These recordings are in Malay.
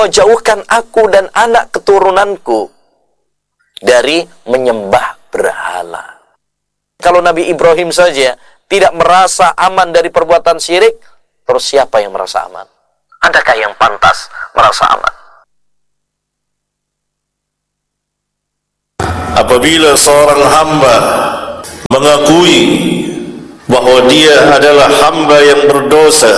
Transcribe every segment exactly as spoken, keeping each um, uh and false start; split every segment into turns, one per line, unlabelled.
Allah jauhkan aku dan anak keturunanku dari menyembah berhala. Kalau Nabi Ibrahim saja tidak merasa aman dari perbuatan syirik, terus siapa yang merasa aman? Adakah yang pantas merasa aman?
Apabila seorang hamba mengakui bahwa dia adalah hamba yang berdosa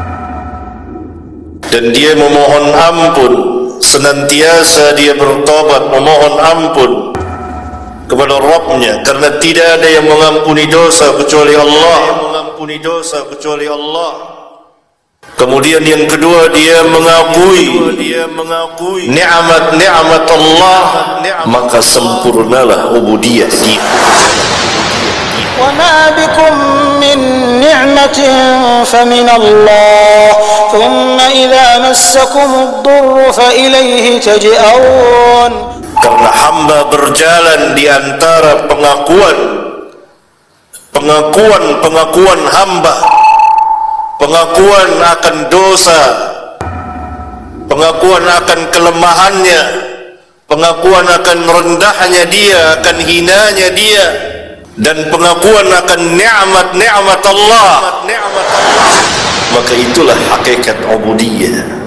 dan dia memohon ampun, senantiasa dia bertobat memohon ampun kepada Rabb-Nya, karena tidak ada yang mengampuni dosa kecuali Allah. mengampuni dosa kecuali Allah. Kemudian yang kedua, dia mengakui nikmat-nikmat Allah, maka sempurnalah ubudiyah dia.
وَمَا بِكُم مِّن نِّعْمَةٍ فَمِنَ اللَّهِ ثُمَّ إِذَا مَسَّكُمُ الضُّرُّ فَإِلَيْهِ تَجْأَرُونَ.
Karena hamba berjalan di antara pengakuan pengakuan pengakuan hamba, pengakuan akan dosa, pengakuan akan kelemahannya, pengakuan akan rendahnya dia, akan hinanya dia, dan pengakuan akan nikmat-nikmat Allah, maka itulah hakikat ubudiyah.